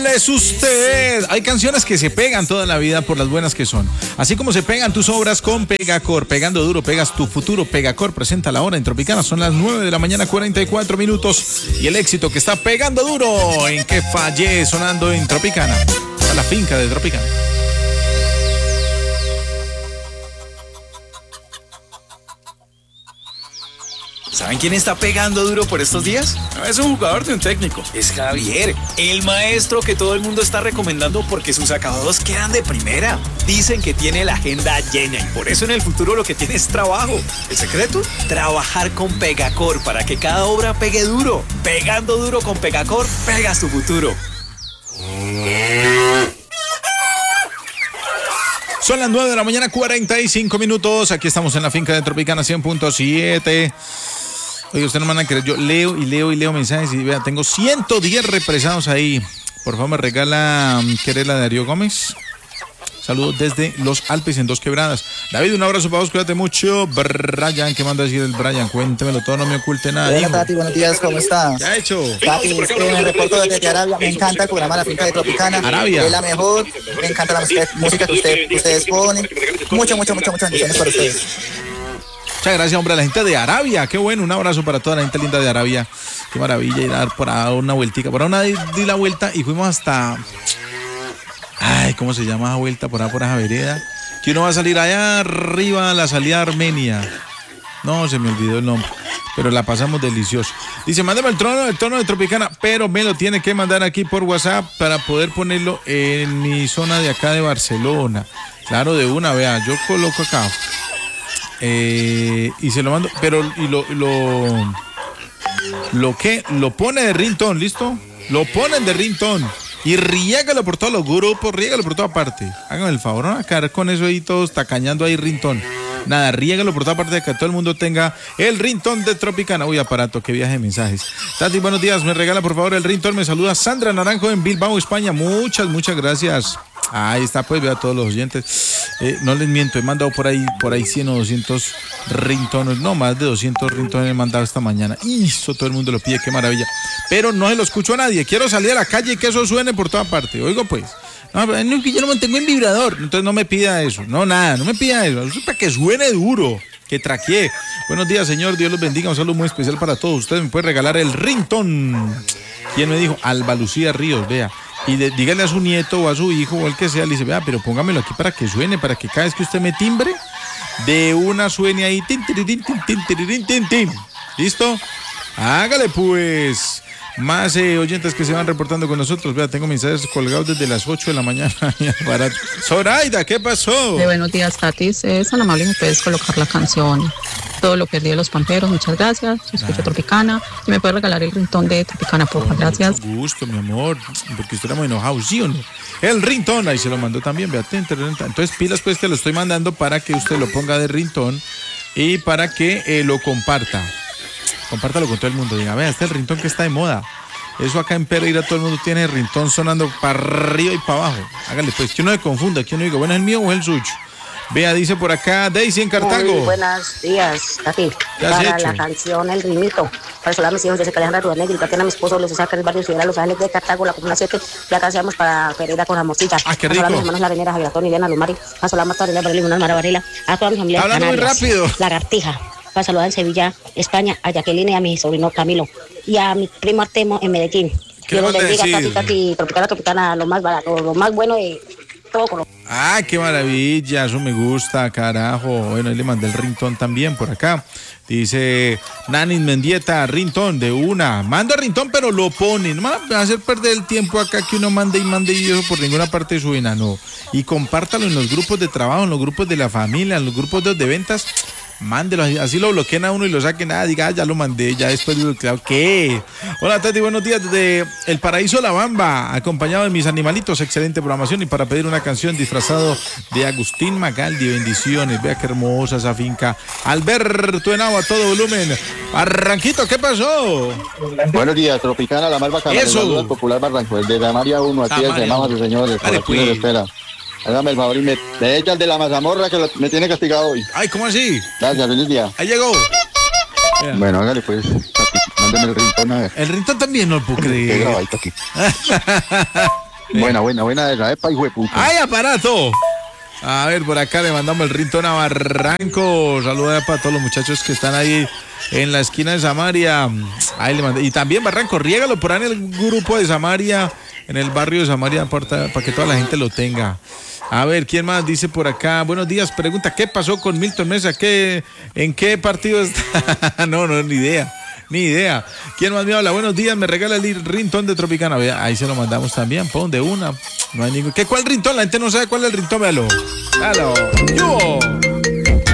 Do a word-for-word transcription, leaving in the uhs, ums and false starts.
Es usted. Hay canciones que se pegan toda la vida por las buenas que son. Así como se pegan tus obras con Pegacor. Pegando duro, pegas tu futuro. Pegacor presenta la hora en Tropicana. Son las nueve de la mañana, cuarenta y cuatro minutos. Y el éxito que está pegando duro en Que Fallé, sonando en Tropicana. A la finca de Tropicana. ¿Saben quién está pegando duro por estos días? No es un jugador de un técnico, es Javier, el maestro que todo el mundo está recomendando porque sus acabados quedan de primera. Dicen que tiene la agenda llena y por eso en el futuro lo que tiene es trabajo. ¿El secreto? Trabajar con Pegacor para que cada obra pegue duro. Pegando duro con Pegacor, pegas tu futuro. Son las nueve de la mañana, cuarenta y cinco minutos. Aquí estamos en la finca de Tropicana cien punto siete. Oye, usted no me van a creer, yo leo y leo y leo mensajes y vea, tengo ciento diez represados ahí. Por favor, me regala querela de Darío Gómez. Saludos desde Los Alpes en Dos Quebradas. David, un abrazo para vos, cuídate mucho. Brian, ¿qué manda a decir el Brian? Cuéntemelo todo, no me oculte nada. Hola, Tati, buenos días, ¿cómo estás? ¿Qué ha hecho? Tati, es que me reporto desde Arabia, me encanta el programa La Finca de Tropicana. Arabia. Es la mejor, me encanta la música, música que, usted, que ustedes ponen. Mucho, mucho, mucho, muchas bendiciones para ustedes. Muchas gracias, hombre, a la gente de Arabia. Qué bueno, un abrazo para toda la gente linda de Arabia. Qué maravilla ir a dar por ahí una vueltica. Por ahí una di, di la vuelta y fuimos hasta... Ay, ¿cómo se llama esa vuelta? Por ahí, por esa vereda. Que uno va a salir allá arriba a la salida de Armenia. No, se me olvidó el nombre. Pero la pasamos delicioso. Dice, mándame el trono, el tono de Tropicana, pero me lo tiene que mandar aquí por WhatsApp para poder ponerlo en mi zona de acá de Barcelona. Claro, de una, vea, yo coloco acá. Eh, y se lo mando, pero y lo, lo, lo que, lo pone de ringtone, ¿listo? Lo ponen de ringtone. Y riégalo por todos los grupos, riégalo por toda parte. Háganme el favor, no van a caer con eso ahí todos tacañando ahí ringtone. Nada, riégalo por toda parte de que todo el mundo tenga el ringtone de Tropicana. Uy, aparato, qué viaje de mensajes. Tati, buenos días, me regala por favor el ringtone. Me saluda Sandra Naranjo en Bilbao, España. Muchas, muchas gracias. Ahí está, pues, vea a todos los oyentes. Eh, no les miento, he mandado por ahí, por ahí cien o doscientos ringtones, no, más de doscientos ringtones he mandado esta mañana. Y eso todo el mundo lo pide, qué maravilla. Pero no se lo escucho a nadie. Quiero salir a la calle y que eso suene por toda parte. Oigo, pues. No, no, es que yo lo mantengo en vibrador, entonces no me pida eso. No, nada, no me pida eso. Eso es para que suene duro, que traquee. Buenos días, señor, Dios los bendiga. Un saludo muy especial para todos. Ustedes me pueden regalar el ringtone. ¿Quién me dijo? Alba Lucía Ríos, vea. Y de, dígale a su nieto o a su hijo o el que sea, le dice, vea, pero póngamelo aquí para que suene, para que cada vez que usted me timbre, de una suene ahí. Tin, tin, tin, tin, tin, tin, tin, tin. ¿Listo? Hágale, pues. Más eh, oyentes que se van reportando con nosotros. Vea, tengo mensajes colgados desde las ocho de la mañana. Zoraida, ¿qué pasó? De buenos días, Tati. Es tan amable, me puedes colocar la canción Todo lo perdí de los Pamperos. Muchas gracias. Escucho ah. Tropicana. Y me puedes regalar el ringtone de Tropicana, por favor. Gracias. Mucho gusto, mi amor. Porque estuviéramos enojados, ¿sí o no? El ringtone, ahí se lo mandó también. Vea, entonces pilas, pues, que lo estoy mandando para que usted lo ponga de ringtone y para que eh, lo comparta. Compártalo con todo el mundo. Diga, vea, este es el ringtone que está de moda. Eso acá en Pereira todo el mundo tiene el ringtone sonando para arriba y para abajo. Hágale pues, que uno se confunda, que uno diga, bueno, ¿es el mío o es el suyo? Vea, dice por acá Daisy en Cartago. Muy buenos días, Tati. Para la canción El Rimito. Para saludar a mis hijos, Jessica Alejandra Rudanegri, Tatiana, mi esposo, Luis César, el barrio Ciudad, Los Ángeles de Cartago, la Comuna siete. Ya casi vamos para Pereira con la Mosquita. Ah, qué rico. A mis hermanos La Venera, Javier Antonio, Diana Lumari. A saludar más tarde, Barril, una Mara Varela. A toda mi familia. Hablando muy rápido. Lagartija. Para saludar en Sevilla, España, a Jacqueline y a mi sobrino Camilo. Y a mi primo Artemo en Medellín. ¿Qué vas a decir? Tati, Tati, Tropicana, Tropicana, lo más barato, lo más bueno de todo Colombia. Ah, qué maravilla, eso me gusta, carajo. Bueno, ahí le mandé el ringtone también por acá. Dice Nanin Mendieta, ringtone de una. Manda ringtone, pero lo pone. No me va a hacer perder el tiempo acá que uno mande y mande y eso por ninguna parte suena, no. Y compártalo en los grupos de trabajo, en los grupos de la familia, en los grupos de, de ventas. Mándelo, así lo bloqueen a uno y lo saquen, nada, diga, ah, ya lo mandé, ya después digo, claro, ¿qué? Hola, Tati, buenos días desde El Paraíso La Bamba, acompañado de mis animalitos, excelente programación, y para pedir una canción disfrazado de Agustín Magaldi, bendiciones, vea qué hermosa esa finca. Alberto Henao a todo volumen. Barranquito, ¿qué pasó? Buenos días, Tropicana, la más bacana, eso. El popular Barranco, el de la María uno, aquí es de Mamas, señores, por aquí les espera. Hágame el favor y me, me echan de la mazamorra que lo, me tiene castigado hoy. Ay, ¿cómo así? Gracias, feliz día. Ahí llegó. Yeah. Bueno, hágale pues, mándeme el ringtone a ver. El ringtone también no lo puedo creer. Qué grabadito aquí. Buena, buena, buena esa, epa, hijo de puta. ¡Ay, aparato! A ver, por acá le mandamos el rintón a Barranco. Saludos para todos los muchachos que están ahí en la esquina de Samaria. Ahí le mandé. Y también Barranco, riégalo por ahí en el grupo de Samaria, en el barrio de Samaria, para, para que toda la gente lo tenga. A ver, ¿quién más dice por acá? Buenos días, pregunta, ¿qué pasó con Milton Mesa? ¿Qué, ¿En qué partido está? no, no, ni idea. Ni idea. ¿Quién más me habla? Buenos días, me regala el rintón de Tropicana. Ahí se lo mandamos también. Pon de una. No hay ningún. ¿Qué cuál rintón? La gente no sabe cuál es el rintón. Véalo. Véalo. ¡Yo!